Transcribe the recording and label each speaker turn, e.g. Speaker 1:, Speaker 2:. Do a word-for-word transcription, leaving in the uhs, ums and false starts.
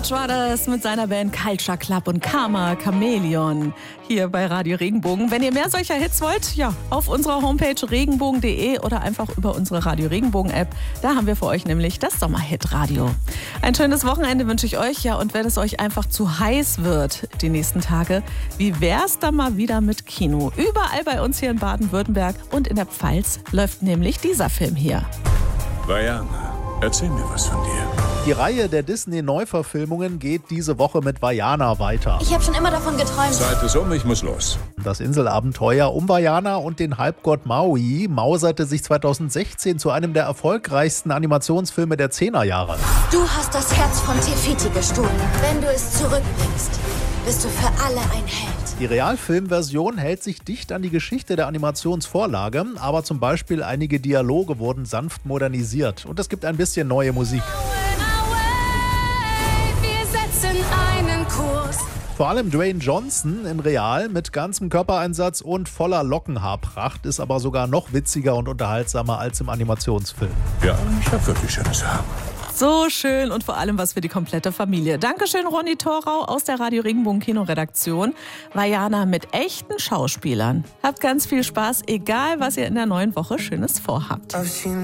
Speaker 1: George war das mit seiner Band Culture Club und Karma Chameleon hier bei Radio Regenbogen. Wenn ihr mehr solcher Hits wollt, ja, auf unserer Homepage regenbogen punkt de oder einfach über unsere Radio Regenbogen App. Da haben wir für euch nämlich das Sommerhit-Radio. Ein schönes Wochenende wünsche ich euch. Ja, und wenn es euch einfach zu heiß wird die nächsten Tage, wie wär's da mal wieder mit Kino? Überall bei uns hier in Baden-Württemberg und in der Pfalz läuft nämlich dieser Film hier.
Speaker 2: Vajana, erzähl mir was von dir.
Speaker 3: Die Reihe der Disney-Neuverfilmungen geht diese Woche mit Vajana weiter.
Speaker 4: Ich habe schon immer davon geträumt.
Speaker 2: Zeit ist um, ich muss los.
Speaker 3: Das Inselabenteuer um Vajana und den Halbgott Maui mauserte sich zweitausendsechzehn zu einem der erfolgreichsten Animationsfilme der Zehnerjahre.
Speaker 4: Du hast das Herz von Te Fiti gestohlen. Wenn du es zurückbringst, bist du für alle ein Held.
Speaker 3: Die Realfilmversion hält sich dicht an die Geschichte der Animationsvorlage, aber zum Beispiel einige Dialoge wurden sanft modernisiert und es gibt ein bisschen neue Musik. Vor allem Dwayne Johnson in Real mit ganzem Körpereinsatz und voller Lockenhaarpracht ist aber sogar noch witziger und unterhaltsamer als im Animationsfilm.
Speaker 2: Ja, ich habe wirklich schönes Haar.
Speaker 1: So schön und vor allem was für die komplette Familie. Dankeschön, Ronny Thorau aus der Radio Regenbogen Kinoredaktion. Vajana mit echten Schauspielern. Habt ganz viel Spaß, egal was ihr in der neuen Woche Schönes vorhabt.